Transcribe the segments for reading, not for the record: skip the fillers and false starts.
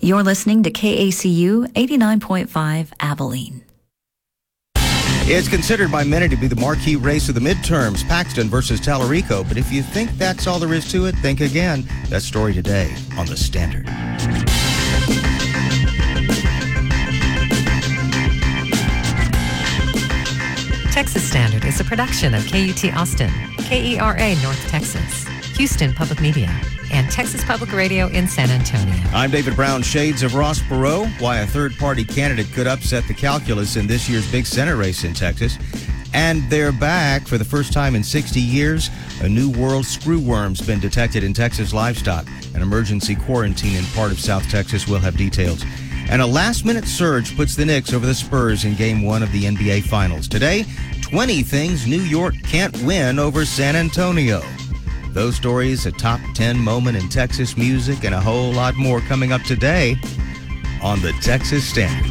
You're listening to KACU 89.5 Abilene. It's considered by many to be the marquee race of the midterms, Paxton versus Tallarico. But if you think that's all there is to it, think again. That story today on The Standard. Texas Standard is a production of KUT Austin, KERA North Texas, Houston Public Media, and Texas Public Radio in San Antonio. I'm David Brown. Shades of Ross Perot, why a third-party candidate could upset the calculus in this year's big Senate race in Texas. And they're back for the first time in 60 years. A new world screwworm's been detected in Texas livestock. An emergency quarantine in part of South Texas will have details. And a last-minute surge puts the Knicks over the Spurs in Game 1 of the NBA Finals. Today, 20 things New York can't win over San Antonio. Those stories, a top 10 moment in Texas music, and a whole lot more coming up today on the Texas Standard.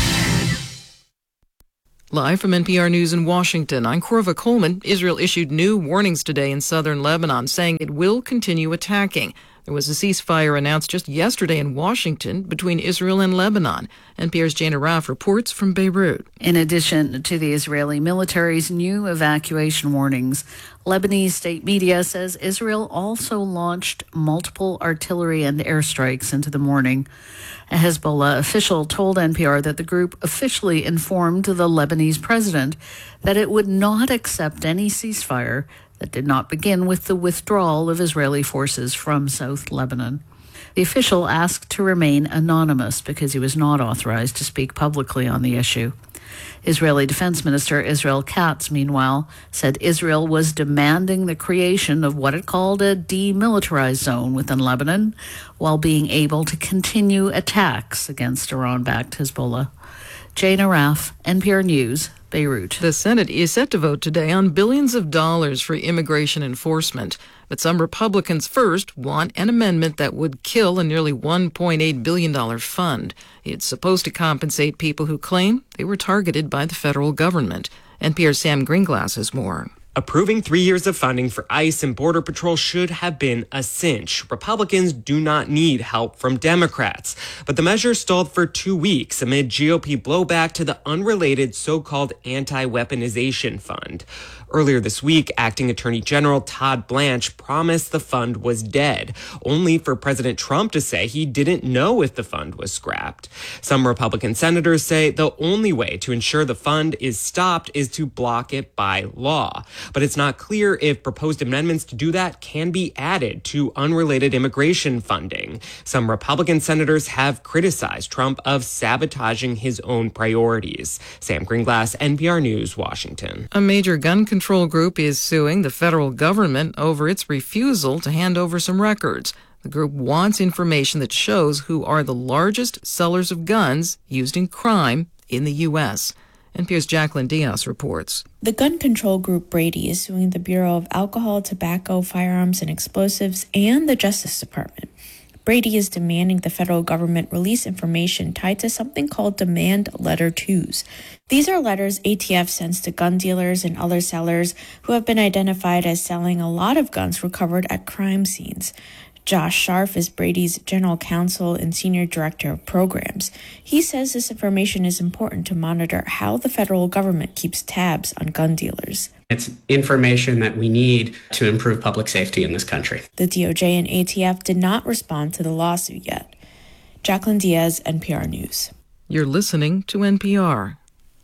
Live from NPR News in Washington, I'm Corva Coleman. Israel issued new warnings today in southern Lebanon, saying it will continue attacking. There was a ceasefire announced just yesterday in Washington between Israel and Lebanon. NPR's Jana Raff reports from Beirut. In addition to the Israeli military's new evacuation warnings, Lebanese state media says Israel also launched multiple artillery and airstrikes into the morning. A Hezbollah official told NPR that the group officially informed the Lebanese president that it would not accept any ceasefire that did not begin with the withdrawal of Israeli forces from South Lebanon. The official asked to remain anonymous because he was not authorized to speak publicly on the issue. Israeli Defense Minister Israel Katz, meanwhile, said Israel was demanding the creation of what it called a demilitarized zone within Lebanon, while being able to continue attacks against Iran-backed Hezbollah. Jana Raff, NPR News, Beirut. The Senate is set to vote today on billions of dollars for immigration enforcement. But some Republicans first want an amendment that would kill a nearly $1.8 billion fund. It's supposed to compensate people who claim they were targeted by the federal government. NPR's Sam Greenglass has more. Approving 3 years of funding for ICE and Border Patrol should have been a cinch. Republicans do not need help from Democrats. But the measure stalled for 2 weeks amid GOP blowback to the unrelated so-called anti-weaponization fund. Earlier this week, Acting Attorney General Todd Blanche promised the fund was dead, only for President Trump to say he didn't know if the fund was scrapped. Some Republican senators say the only way to ensure the fund is stopped is to block it by law. But it's not clear if proposed amendments to do that can be added to unrelated immigration funding. Some Republican senators have criticized Trump of sabotaging his own priorities. Sam Greenglass, NPR News, Washington. A major gun control group is suing the federal government over its refusal to hand over some records. The group wants information that shows who are the largest sellers of guns used in crime in the U.S. NPR's Jacqueline Diaz reports. The gun control group Brady is suing the Bureau of Alcohol, Tobacco, Firearms, and Explosives and the Justice Department. Brady is demanding the federal government release information tied to something called Demand Letter 2s. These are letters ATF sends to gun dealers and other sellers who have been identified as selling a lot of guns recovered at crime scenes. Josh Scharf is Brady's general counsel and senior director of programs. He says this information is important to monitor how the federal government keeps tabs on gun dealers. It's information that we need to improve public safety in this country. The DOJ and ATF did not respond to the lawsuit yet. Jacqueline Diaz, NPR News. You're listening to NPR.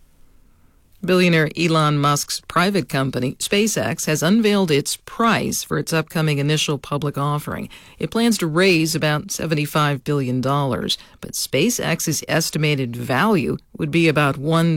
Billionaire Elon Musk's private company, SpaceX, has unveiled its price for its upcoming initial public offering. It plans to raise about $75 billion, but SpaceX's estimated value would be about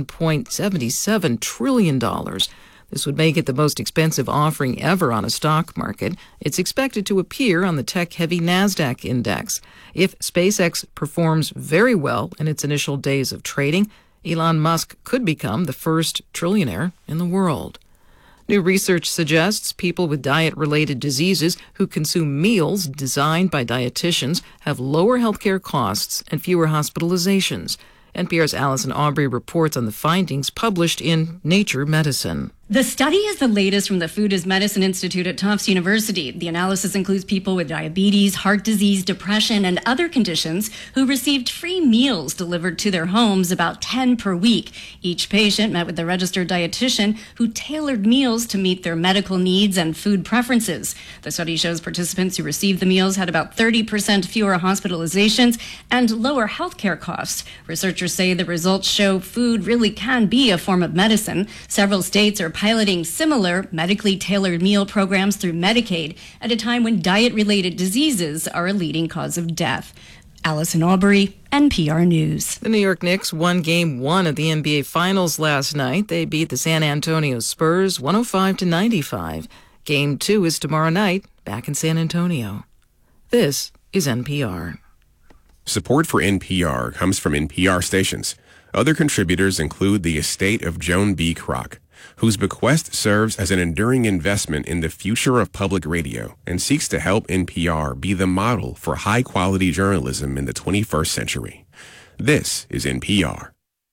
$1.77 trillion. This would make it the most expensive offering ever on a stock market. It's expected to appear on the tech-heavy NASDAQ index. If SpaceX performs very well in its initial days of trading, Elon Musk could become the first trillionaire in the world. New research suggests people with diet-related diseases who consume meals designed by dietitians have lower healthcare costs and fewer hospitalizations. NPR's Allison Aubrey reports on the findings published in Nature Medicine. The study is the latest from the Food as Medicine Institute at Tufts University. The analysis includes people with diabetes, heart disease, depression, and other conditions who received free meals delivered to their homes, about 10 per week. Each patient met with a registered dietitian who tailored meals to meet their medical needs and food preferences. The study shows participants who received the meals had about 30% fewer hospitalizations and lower healthcare costs. Researchers say the results show food really can be a form of medicine. Several states are piloting similar medically tailored meal programs through Medicaid at a time when diet-related diseases are a leading cause of death. Allison Aubrey, NPR News. The New York Knicks won Game 1 of the NBA Finals last night. They beat the San Antonio Spurs 105-95. Game 2 is tomorrow night, back in San Antonio. This is NPR. Support for NPR comes from NPR stations. Other contributors include the estate of Joan B. Kroc, whose bequest serves as an enduring investment in the future of public radio and seeks to help NPR be the model for high-quality journalism in the 21st century. This is NPR.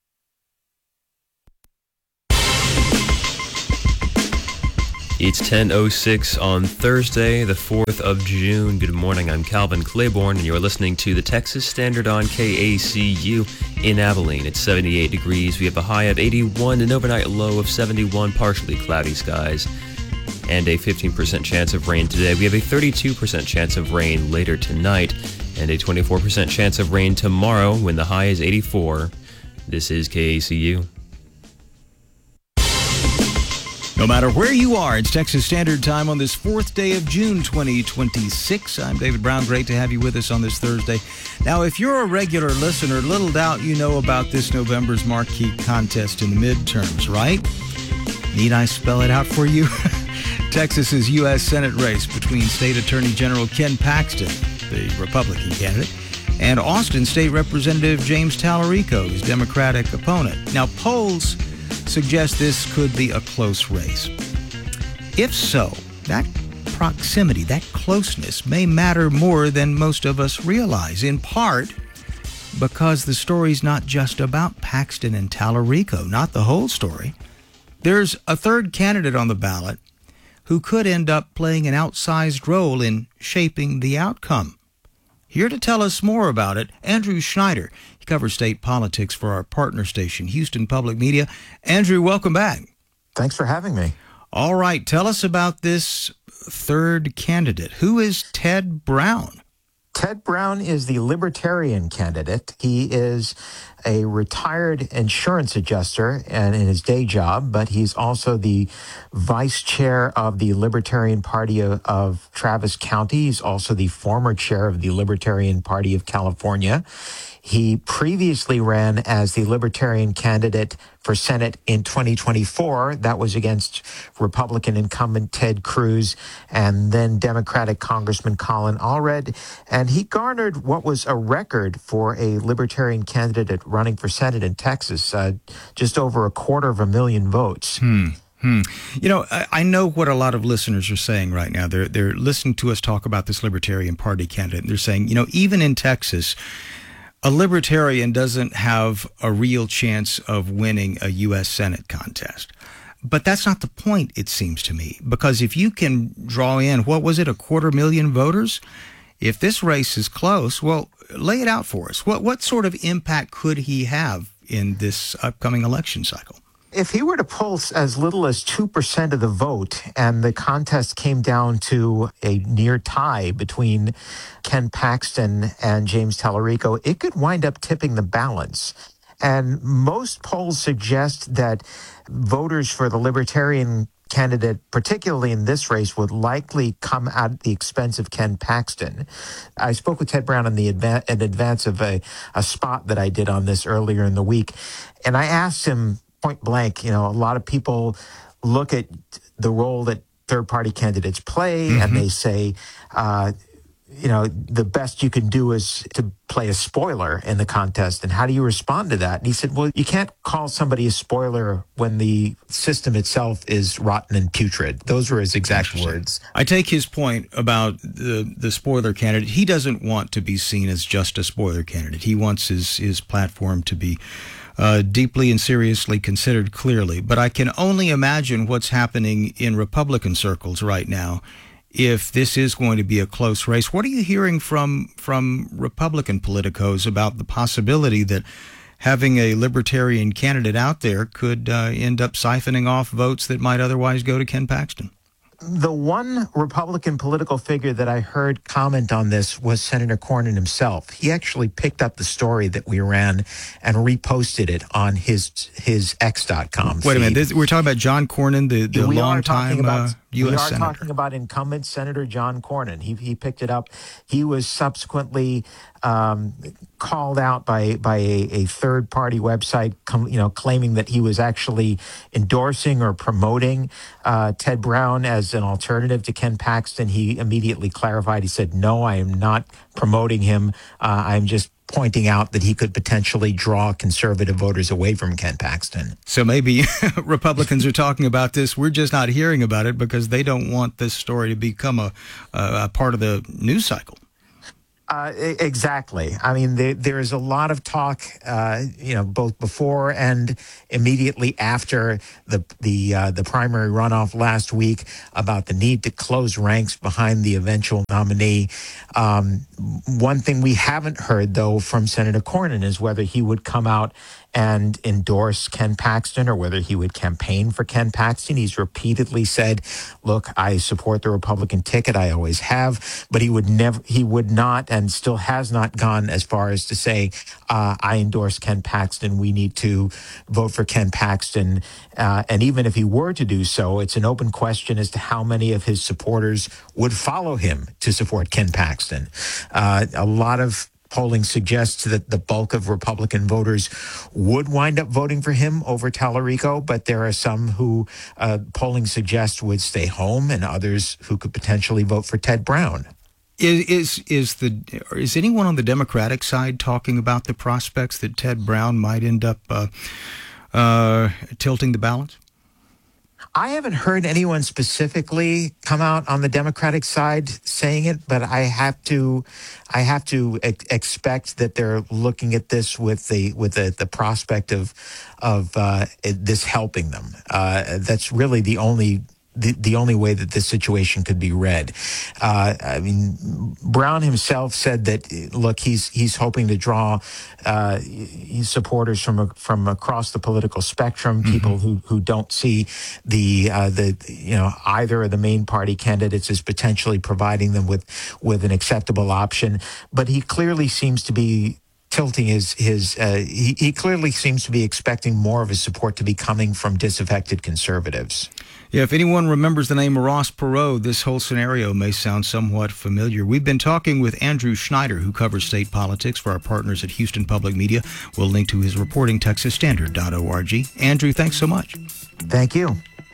It's 10:06 on Thursday, the 4th of June. Good morning, I'm Calvin Claiborne, and you're listening to the Texas Standard on KACU in Abilene. It's 78 degrees. We have a high of 81, an overnight low of 71, partially cloudy skies, and a 15% chance of rain today. We have a 32% chance of rain later tonight, and a 24% chance of rain tomorrow when the high is 84. This is KACU. No matter where you are, it's Texas Standard Time on this 4th day of June 2026. I'm David Brown. Great to have you with us on this Thursday. Now, if you're a regular listener, little doubt you know about this November's marquee contest in the midterms, right? Need I spell it out for you? Texas's U.S. Senate race between State Attorney General Ken Paxton, the Republican candidate, and Austin State Representative James Tallarico, his Democratic opponent. Now, polls suggest this could be a close race. If so, that proximity, that closeness may matter more than most of us realize, in part because the story's not just about Paxton and Tallarico, not the whole story. There's a third candidate on the ballot who could end up playing an outsized role in shaping the outcome. Here to tell us more about it, Andrew Schneider. He covers state politics for our partner station, Houston Public Media. Andrew, welcome back. Thanks for having me. All right, tell us about this third candidate. Who is Ted Brown? Ted Brown is the Libertarian candidate. He is a retired insurance adjuster and in his day job, but he's also the vice chair of the Libertarian Party of Travis County. He's also the former chair of the Libertarian Party of California. He previously ran as the Libertarian candidate for Senate in 2024. That was against Republican incumbent Ted Cruz and then Democratic Congressman Colin Allred. And he garnered what was a record for a Libertarian candidate running for Senate in Texas, just over 250,000 votes. You know, I know what a lot of listeners are saying right now. They're listening to us talk about this Libertarian Party candidate, and they're saying, you know, even in Texas, a Libertarian doesn't have a real chance of winning a U.S. Senate contest. But that's not the point, it seems to me, because if you can draw in, 250,000 voters? If this race is close, well, lay it out for us. What sort of impact could he have in this upcoming election cycle? If he were to pull as little as 2% of the vote and the contest came down to a near tie between Ken Paxton and James Tallarico, it could wind up tipping the balance. And most polls suggest that voters for the Libertarian candidate, particularly in this race, would likely come at the expense of Ken Paxton. I spoke with Ted Brown in advance of a spot that I did on this earlier in the week, and I asked him point blank, you know, a lot of people look at the role that third-party candidates play, and they say, the best you can do is to play a spoiler in the contest. And how do you respond to that? And he said, well, you can't call somebody a spoiler when the system itself is rotten and putrid. Those were his exact words. I take his point about the spoiler candidate. He doesn't want to be seen as just a spoiler candidate. He wants his platform to be deeply and seriously considered clearly. But I can only imagine what's happening in Republican circles right now if this is going to be a close race. What are you hearing from Republican politicos about the possibility that having a libertarian candidate out there could end up siphoning off votes that might otherwise go to Ken Paxton? The one Republican political figure that I heard comment on this was Senator Cornyn himself. He actually picked up the story that we ran and reposted it on his X.com feed. Wait a minute. We're talking about John Cornyn, the longtime U.S. Senator. We are talking about incumbent Senator John Cornyn. He picked it up. He was subsequently called out by a third-party website, claiming that he was actually endorsing or promoting Ted Brown as an alternative to Ken Paxton. He immediately clarified. He said, no, I am not promoting him. I'm just pointing out that he could potentially draw conservative voters away from Ken Paxton. So maybe Republicans are talking about this. We're just not hearing about it because they don't want this story to become a part of the news cycle. Exactly. I mean, there is a lot of talk, both before and immediately after the primary runoff last week about the need to close ranks behind the eventual nominee. One thing we haven't heard, though, from Senator Cornyn is whether he would come out and endorse Ken Paxton or whether he would campaign for Ken Paxton. He's repeatedly said, look, I support the Republican ticket. I always have. But he would not, and still has not gone as far as to say, I endorse Ken Paxton. We need to vote for Ken Paxton. And even if he were to do so, it's an open question as to how many of his supporters would follow him to support Ken Paxton. A lot of polling suggests that the bulk of Republican voters would wind up voting for him over Tallarico, but there are some who polling suggests would stay home and others who could potentially vote for Ted Brown. Is anyone on the Democratic side talking about the prospects that Ted Brown might end up tilting the balance? I haven't heard anyone specifically come out on the Democratic side saying it, but I have to expect that they're looking at this with the prospect of this helping them. That's really the only way that this situation could be read. I mean, Brown himself said that, look, he's hoping to draw his supporters from across the political spectrum, people who don't see either of the main party candidates as potentially providing them with an acceptable option. But he clearly seems to be tilting he clearly seems to be expecting more of his support to be coming from disaffected conservatives. Yeah, if anyone remembers the name Ross Perot, this whole scenario may sound somewhat familiar. We've been talking with Andrew Schneider, who covers state politics for our partners at Houston Public Media. We'll link to his reporting, texasstandard.org. Andrew, thanks so much. Thank you.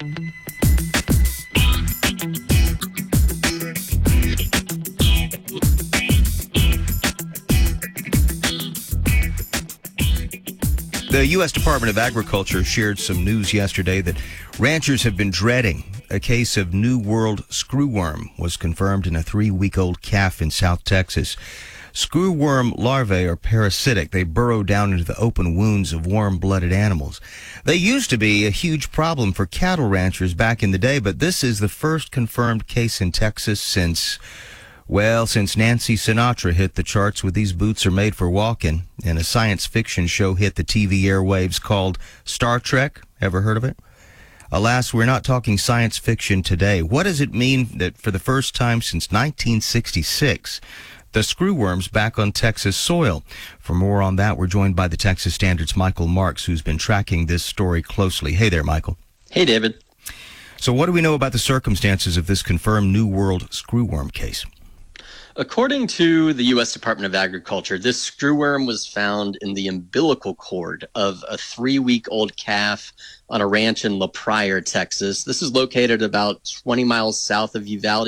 The U.S. Department of Agriculture shared some news yesterday that ranchers have been dreading. A case of New World screwworm was confirmed in a 3-week-old calf in South Texas. Screwworm larvae are parasitic. They burrow down into the open wounds of warm-blooded animals. They used to be a huge problem for cattle ranchers back in the day, but this is the first confirmed case in Texas since Nancy Sinatra hit the charts with These Boots Are Made for Walking, and a science fiction show hit the TV airwaves called Star Trek. Ever heard of it? Alas, we're not talking science fiction today. What does it mean that for the first time since 1966, the screwworm's back on Texas soil? For more on that, we're joined by the Texas Standard's Michael Marks, who's been tracking this story closely. Hey there, Michael. Hey, David. So what do we know about the circumstances of this confirmed New World screwworm case? According to the U.S. Department of Agriculture, this screwworm was found in the umbilical cord of a 3-week-old calf on a ranch in La Pryor, Texas. This is located about 20 miles south of Uvalde.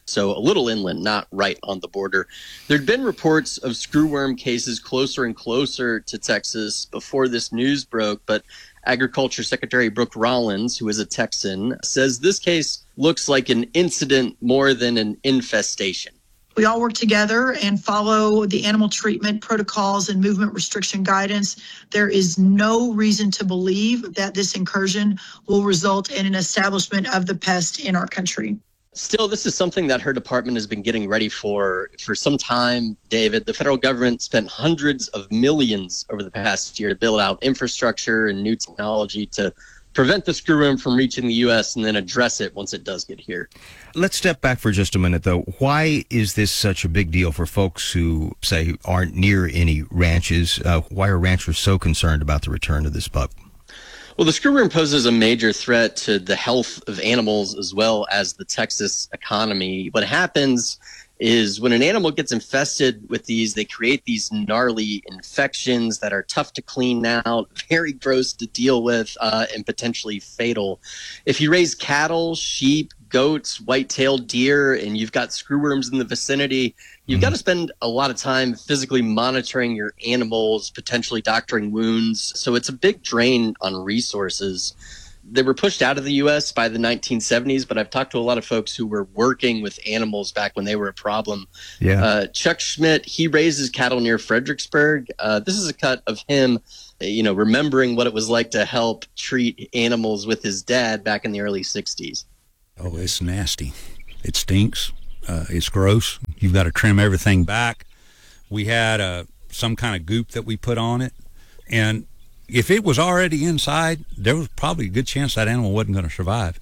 so a little inland, not right on the border. There'd been reports of screwworm cases closer and closer to Texas before this news broke, but Agriculture Secretary Brooke Rollins, who is a Texan, says this case looks like an incident more than an infestation. We all work together and follow the animal treatment protocols and movement restriction guidance. There is no reason to believe that this incursion will result in an establishment of the pest in our country. Still, this is something that her department has been getting ready for some time, David. The federal government spent hundreds of millions over the past year to build out infrastructure and new technology to prevent the screwworm from reaching the U.S. and then address it once it does get here. Let's step back for just a minute, though. Why is this such a big deal for folks who, say, aren't near any ranches? Why are ranchers so concerned about the return of this bug? Well, the screwworm poses a major threat to the health of animals as well as the Texas economy. What happens is when an animal gets infested with these, they create these gnarly infections that are tough to clean out, very gross to deal with, and potentially fatal. If you raise cattle, sheep, goats, white-tailed deer, and you've got screwworms in the vicinity, you've got to spend a lot of time physically monitoring your animals, potentially doctoring wounds. So it's a big drain on resources. They were pushed out of the U.S. by the 1970s, but I've talked to a lot of folks who were working with animals back when they were a problem. Yeah. Chuck Schmidt, he raises cattle near Fredericksburg. This is a cut of him, remembering what it was like to help treat animals with his dad back in the early 60s. Oh, it's nasty. It stinks. It's gross. You've got to trim everything back. We had some kind of goop that we put on it, and if it was already inside, there was probably a good chance that animal wasn't going to survive.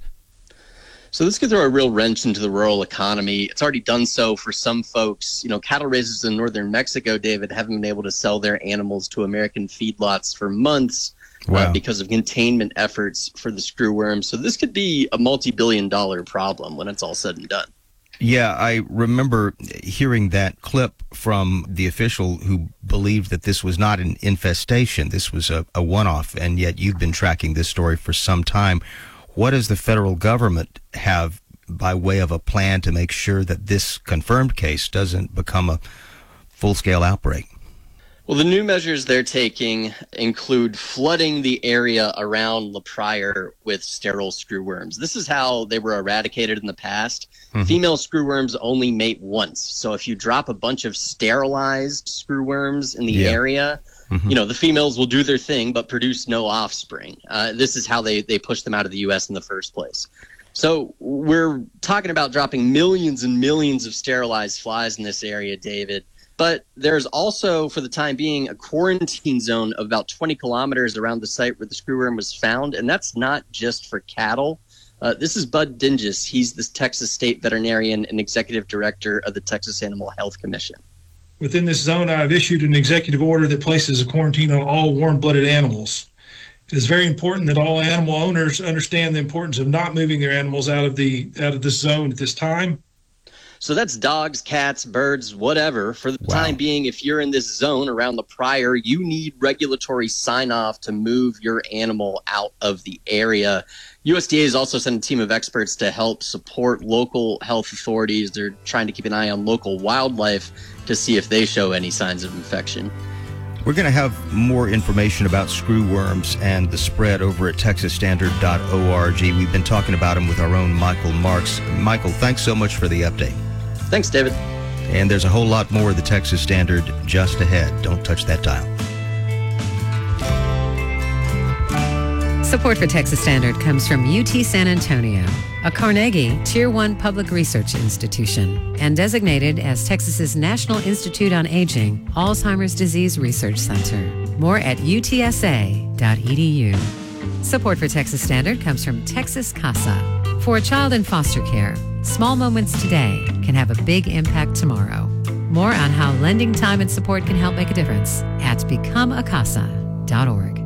So this could throw a real wrench into the rural economy. It's already done so for some folks. Cattle raisers in northern Mexico, David, haven't been able to sell their animals to American feedlots for months. Wow. Because of containment efforts for the screwworm. So this could be a multi-billion-dollar problem when it's all said and done. Yeah, I remember hearing that clip from the official who believed that this was not an infestation. This was a one-off, and yet you've been tracking this story for some time. What does the federal government have by way of a plan to make sure that this confirmed case doesn't become a full-scale outbreak? Well, the new measures they're taking include flooding the area around La Pryor with sterile screwworms. This is how they were eradicated in the past. Mm-hmm. Female screwworms only mate once. So if you drop a bunch of sterilized screwworms in the area, the females will do their thing but produce no offspring. This is how they push them out of the U.S. in the first place. So we're talking about dropping millions and millions of sterilized flies in this area, David. But there's also, for the time being, a quarantine zone of about 20 kilometers around the site where the screwworm was found, and that's not just for cattle. This is Bud Dinges. He's the Texas state veterinarian and executive director of the Texas Animal Health Commission. Within this zone, I've issued an executive order that places a quarantine on all warm-blooded animals. It is very important that all animal owners understand the importance of not moving their animals out of this zone at this time. So that's dogs, cats, birds, whatever. For the time being, if you're in this zone around the Pryor, you need regulatory sign-off to move your animal out of the area. USDA has also sent a team of experts to help support local health authorities. They're trying to keep an eye on local wildlife to see if they show any signs of infection. We're going to have more information about screwworms and the spread over at texasstandard.org. We've been talking about them with our own Michael Marks. Michael, thanks so much for the update. Thanks, David. And there's a whole lot more of the Texas Standard just ahead. Don't touch that dial. Support for Texas Standard comes from UT San Antonio, a Carnegie Tier 1 public research institution, and designated as Texas's National Institute on Aging Alzheimer's Disease Research Center. More at utsa.edu. Support for Texas Standard comes from Texas CASA. For a child in foster care, small moments today can have a big impact tomorrow. More on how lending time and support can help make a difference at becomeacasa.org.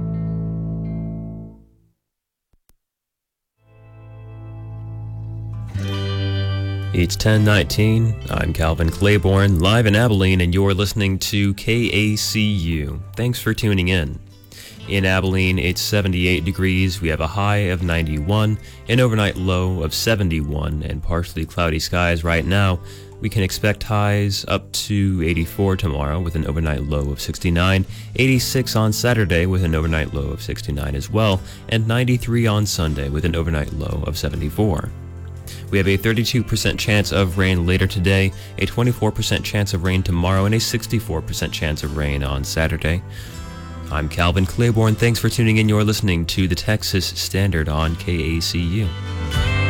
It's 10:19. I'm Calvin Claiborne, live in Abilene, and you're listening to KACU. Thanks for tuning in. In Abilene, it's 78 degrees. We have a high of 91, an overnight low of 71, and partially cloudy skies right now. We can expect highs up to 84 tomorrow with an overnight low of 69, 86 on Saturday with an overnight low of 69 as well, and 93 on Sunday with an overnight low of 74. We have a 32% chance of rain later today, a 24% chance of rain tomorrow, and a 64% chance of rain on Saturday. I'm Calvin Claiborne. Thanks for tuning in. You're listening to the Texas Standard on KACU.